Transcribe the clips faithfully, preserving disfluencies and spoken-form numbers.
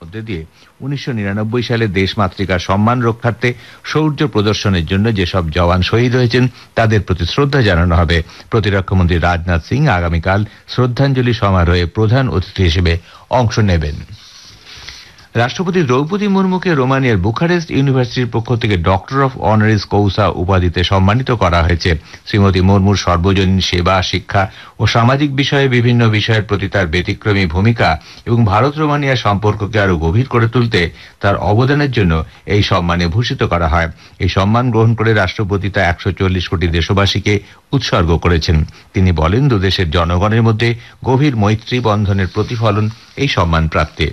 মধ্যে দিয়ে উনিশশো নিরানব্বই সালে দেশমাতৃকার সম্মান রক্ষার্থে শৌর্য প্রদর্শনের জন্য যেসব জওয়ান শহীদ হয়েছেন তাদের প্রতি শ্রদ্ধা জানানো হবে। প্রতিরক্ষামন্ত্রী রাজনাথ সিং আগামীকাল শ্রদ্ধাঞ্জলি সমারোহে প্রধান অতিথি হিসেবে অংশ নেবেন। রাষ্ট্রপতি দ্রৌপদী মুর্মুকে রোমানিয়ার বুখারেস্ট ইউনিভার্সিটির পক্ষ থেকে ডক্টর অফ অনারিস কৌসা উপাধিতে সম্মানিত করা হয়েছে। শ্রীমতী মুর্মুর সর্বজনীন সেবা, শিক্ষা ও সামাজিক বিষয়ে বিভিন্ন বিষয়ের প্রতি তার ব্যতিক্রমী ভূমিকা এবং ভারত রোমানিয়া সম্পর্ককে আরো গভীর করে তুলতে তার অবদানের জন্য এই সম্মানে ভূষিত করা হয়। এই সম্মান গ্রহণ করে রাষ্ট্রপতি তা একশো চল্লিশ কোটি দেশবাসীকে উৎসর্গ করেছেন। তিনি বলেন, দুদেশের জনগণের মধ্যে গভীর মৈত্রী বন্ধনের প্রতিফলন এই সম্মান প্রাপ্তি।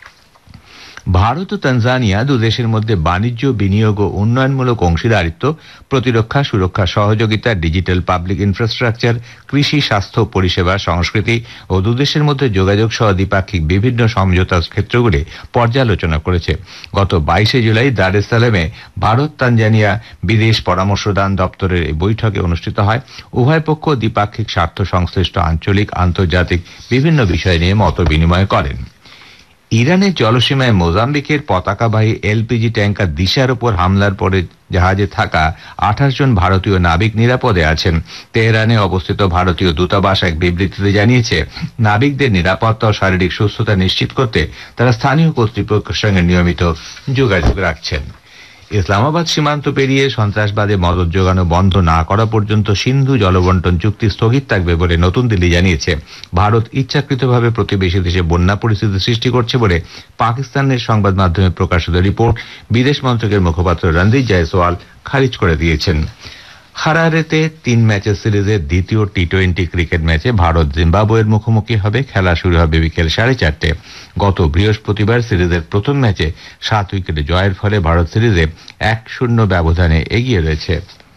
ভারত ও তানজানিয়া দুদেশের মধ্যে বাণিজ্য, বিনিয়োগ ও উন্নয়নমূলক অংশীদারিত্ব, প্রতিরক্ষা, সুরক্ষা সহযোগিতা, ডিজিটাল পাবলিক ইনফ্রাস্ট্রাকচার, কৃষি, স্বাস্থ্য পরিষেবা, সংস্কৃতি ও দুদেশের মধ্যে যোগাযোগ সহ দ্বিপাক্ষিক বিভিন্ন সমঝোতার ক্ষেত্রগুলি পর্যালোচনা করেছে। গত বাইশে জুলাই দার এস সালামে ভারত তানজানিয়া বিদেশ পরামর্শদান দপ্তরের এই বৈঠকে অনুষ্ঠিত হয়। উভয় পক্ষ দ্বিপাক্ষিক স্বার্থ সংশ্লিষ্ট আঞ্চলিক, আন্তর্জাতিক বিভিন্ন বিষয় নিয়ে মত বিনিময় করেন। ইরানের জলসীমায় মোজাম্বিকের পতাকাবাহী এলপিজি ট্যাঙ্কার দিশার উপর হামলার পরে জাহাজে থাকা আঠাশ জন ভারতীয় নাবিক নিরাপদে আছেন। তেহরানে অবস্থিত ভারতীয় দূতাবাস এক বিবৃতিতে জানিয়েছে, নাবিকদের নিরাপত্তা ও শারীরিক সুস্থতা নিশ্চিত করতে তারা স্থানীয় কর্তৃপক্ষের সঙ্গে নিয়মিত যোগাযোগ রাখছেন। ইসলামাবাদ সীমান্ত পেরিয়ে সন্ত্রাসবাদে মদত যোগানো বন্ধ না করা পর্যন্ত সিন্ধু জলবন্টন চুক্তি স্থগিত থাকবে বলে নতুন দিল্লি জানিয়েছে। ভারত ইচ্ছাকৃতভাবে প্রতিবেশী দেশে বন্যা পরিস্থিতি সৃষ্টি করছে বলে পাকিস্তানের সংবাদ মাধ্যমে প্রকাশিত রিপোর্ট বিদেশ মন্ত্রকের মুখপাত্র রণদীপ জয়সওয়াল খারিজ করে দিয়েছেন। হারারেতে তিন ম্যাচের সিরিজের দ্বিতীয় টি টোয়েন্টি ক্রিকেট ম্যাচে ভারত জিম্বাবুয়ের মুখোমুখি হবে। খেলা শুরু হবে বিকেল সাড়ে চারটে। গত বৃহস্পতিবার সিরিজের প্রথম ম্যাচে সাত উইকেটে জয়ের ফলে ভারত সিরিজে এক শূন্য ব্যবধানে এগিয়ে রয়েছে।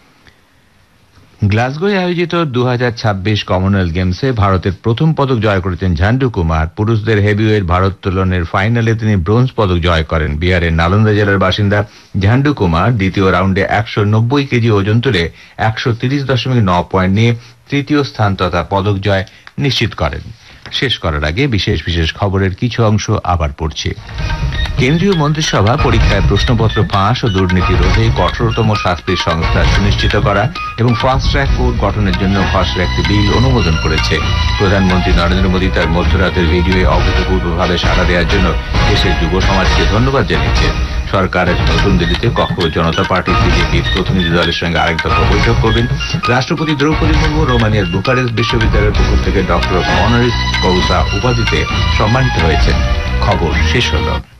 গ্লাসগোয় আয়োজিত দু হাজার ছাব্বিশ কমনওয়েলথ গেমসে ভারতের প্রথম পদক জয় করেছেন ঝান্ডু কুমার। পুরুষদের হেভিওয়েট ভারোত্তোলনের ফাইনালে তিনি ব্রোঞ্জ পদক জয় করেন। বিহারের নালন্দা জেলার বাসিন্দা ঝান্ডু কুমার দ্বিতীয় রাউন্ডে একশো নব্বই কেজি ওজন তুলে একশো তিরিশ দশমিক ন পয়েন্ট নিয়ে তৃতীয় স্থান তথা পদক জয় নিশ্চিত করেন। শেষ করার আগে বিশেষ বিশেষ খবরের কিছু অংশ আবার পড়ছে। কেন্দ্রীয় মন্ত্রিসভা পরীক্ষায় প্রশ্নপত্র ফাঁস ও দুর্নীতি রোধে কঠোরতম শাস্তির সংস্থা সুনিশ্চিত করা এবং ফাস্ট ট্র্যাক কোর্ট গঠনের জন্য খসড়া একটি বিল অনুমোদন করেছে। প্রধানমন্ত্রী নরেন্দ্র মোদী তার মধ্যরাতের ভিডিওয়ে অভূতপূর্বভাবে সাড়া দেওয়ার জন্য দেশের যুব সমাজকে ধন্যবাদ জানিয়েছেন। সরকার আজ নতুন দিল্লিতে কক্ষ জনতা পার্টি বিজেপির প্রতিনিধি দলের সঙ্গে আরেক দফা বৈঠক করবেন। রাষ্ট্রপতি দ্রৌপদী মুর্মু রোমানিয়ার বুখারেস্ট বিশ্ববিদ্যালয়ের পক্ষ থেকে ডক্টর অফ অনারিস কৌসা উপাধিতে সম্মানিত হয়েছেন। খবর শেষ হল।